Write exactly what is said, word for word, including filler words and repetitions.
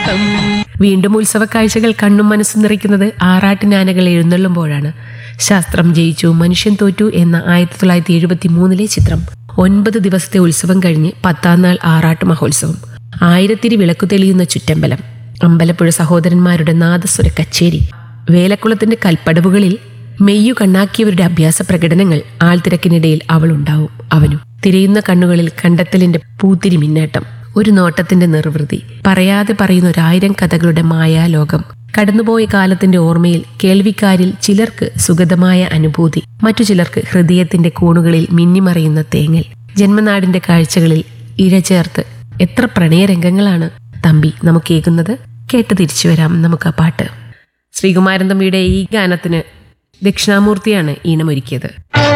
വീണ്ടും ഉത്സവ കാഴ്ചകൾ കണ്ണും മനസ്സും നിറയ്ക്കുന്നത് ആറാട്ടിനാനകൾ എഴുന്നള്ളുമ്പോഴാണ്. ശാസ്ത്രം ജയിച്ചു മനുഷ്യൻ തോറ്റു എന്ന ആയിരത്തി തൊള്ളായിരത്തി എഴുപത്തി മൂന്നിലെ ചിത്രം. ഒൻപത് ദിവസത്തെ ഉത്സവം കഴിഞ്ഞ് പത്താം നാൾ ആറാട്ട് മഹോത്സവം. ആയിരത്തിരി വിളക്കു തെളിയുന്ന ചുറ്റമ്പലം, അമ്പലപ്പുഴ സഹോദരന്മാരുടെ നാദസ്വര കച്ചേരി, വേലക്കുളത്തിന്റെ കൽപ്പടവുകളിൽ മെയ്യു കണ്ണാക്കിയവരുടെ അഭ്യാസ പ്രകടനങ്ങൾ. ആൾത്തിരക്കിനിടയിൽ അവൾ ഉണ്ടാവും, അവനും. തിരയുന്ന കണ്ണുകളിൽ കണ്ടെത്തലിന്റെ പൂത്തിരി മിന്നാട്ടം, ഒരു നോട്ടത്തിന്റെ നിർവൃതി, പറയാതെ പറയുന്ന ഒരായിരം കഥകളുടെ മായാലോകം. കടന്നുപോയ കാലത്തിന്റെ ഓർമ്മയിൽ കേൾവിക്കാരിൽ ചിലർക്ക് സുഗതമായ അനുഭൂതി, മറ്റു ചിലർക്ക് ഹൃദയത്തിന്റെ കോണുകളിൽ മിന്നിമറയുന്ന തേങ്ങൽ. ജന്മനാടിന്റെ കാഴ്ചകളിൽ ഇഴചേർത്ത് എത്ര പ്രണയരംഗങ്ങളാണ് തമ്പി നമുക്കേകുന്നത്. കേട്ട് തിരിച്ചു വരാം നമുക്ക് ആ പാട്ട്. ശ്രീകുമാരൻ തമ്പിയുടെ ഈ ഗാനത്തിന് ദക്ഷിണാമൂർത്തിയാണ് ഈണമൊരുക്കിയത്.